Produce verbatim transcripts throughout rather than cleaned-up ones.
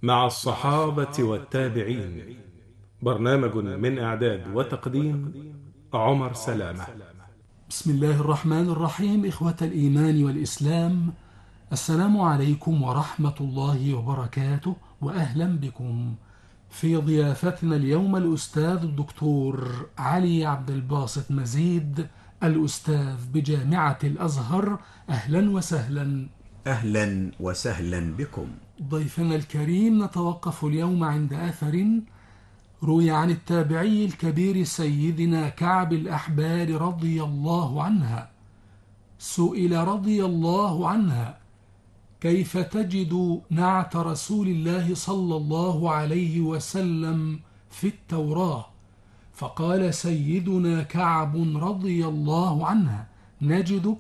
مع الصحابة والتابعين. برنامج من إعداد وتقديم عمر سلامة. بسم الله الرحمن الرحيم. إخوة الإيمان والإسلام، السلام عليكم ورحمة الله وبركاته، وأهلا بكم في ضيافتنا اليوم الأستاذ الدكتور علي عبد الباسط مزيد، الأستاذ بجامعة الأزهر. أهلا وسهلا. أهلا وسهلا بكم. ضيفنا الكريم، نتوقف اليوم عند أثر روي عن التابعي الكبير سيدنا كعب الأحبار رضي الله عنها. سئل رضي الله عنها: كيف تجد نعت رسول الله صلى الله عليه وسلم في التوراة؟ فقال سيدنا كعب رضي الله عنها: نجد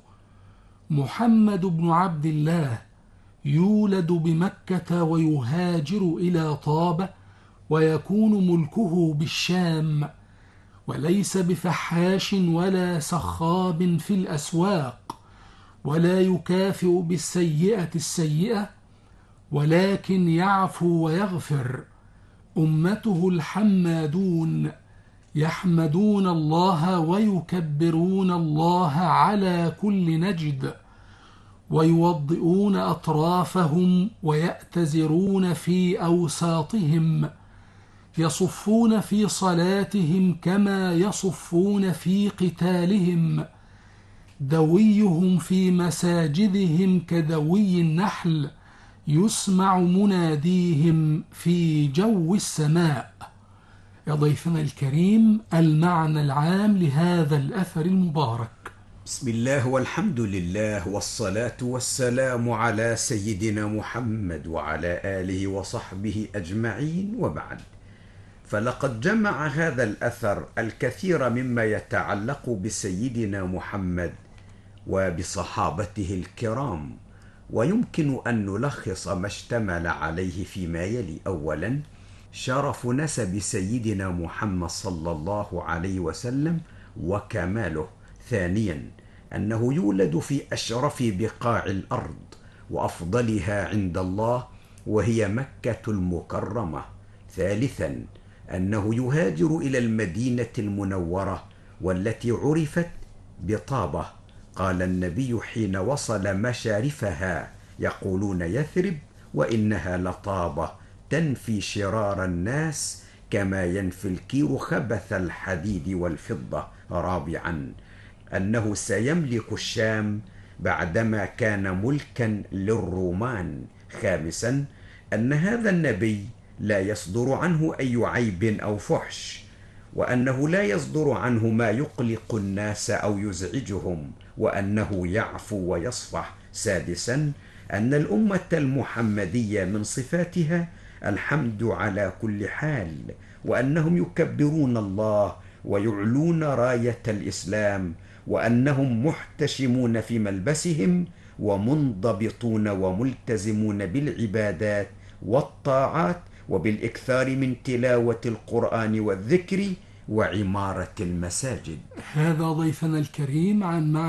محمد بن عبد الله يولد بمكة ويهاجر إلى طابة، ويكون ملكه بالشام، وليس بفحاش ولا سخاب في الأسواق، ولا يكافئ بالسيئة السيئة، ولكن يعفو ويغفر. أمته الحمادون يحمدون الله ويكبرون الله على كل نجد، ويوضئون أطرافهم ويأتزرون في أوساطهم، يصفون في صلاتهم كما يصفون في قتالهم، دويهم في مساجدهم كدوي النحل، يسمع مناديهم في جو السماء. يا ضيفنا الكريم، المعنى العام لهذا الأثر المبارك. بسم الله والحمد لله والصلاة والسلام على سيدنا محمد وعلى آله وصحبه أجمعين، وبعد، فلقد جمع هذا الأثر الكثير مما يتعلق بسيدنا محمد وبصحابته الكرام، ويمكن أن نلخص ما اشتمل عليه فيما يلي. أولا، شرف نسب سيدنا محمد صلى الله عليه وسلم وكماله. ثانيا، أنه يولد في أشرف بقاع الأرض وأفضلها عند الله، وهي مكة المكرمة. ثالثا، أنه يهاجر إلى المدينة المنورة والتي عرفت بطابة. قال النبي حين وصل مشارفها: يقولون يثرب وإنها لطابة تنفي شرار الناس كما ينفي الكير خبث الحديد والفضة. رابعا، أنه سيملك الشام بعدما كان ملكا للرومان. خامسا، أن هذا النبي لا يصدر عنه أي عيب أو فحش، وأنه لا يصدر عنه ما يقلق الناس أو يزعجهم، وأنه يعفو ويصفح. سادسا، أن الأمة المحمدية من صفاتها الحمد على كل حال، وأنهم يكبرون الله ويعلون راية الإسلام، وأنهم محتشمون في ملبسهم ومنضبطون وملتزمون بالعبادات والطاعات، وبالإكثار من تلاوة القرآن والذكر وعمارة المساجد. هذا ضيفنا الكريم عن